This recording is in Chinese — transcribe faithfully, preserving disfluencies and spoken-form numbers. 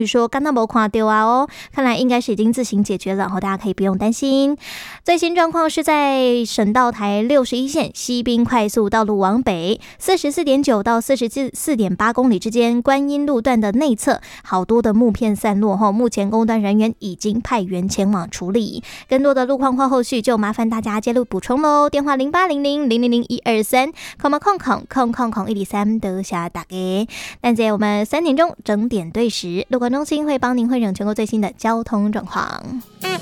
说刚刚没看到啊哦，看来应该是已经自行解决了，然后大家可以不用担心。最新状况是在省道台六十一线西滨快速道路往北四十四点九到四十四点八公里之间，观音路段的内侧好多的木片散落后，目前工段人员已经派员前往处理。更多的路况或后续就麻烦大家接路补充喽。电话零八零零零零零一二三，空空空空空空一零三，得下打给。但在我们三点钟整点对时，路况中心会帮您汇整全国最新的交通状况。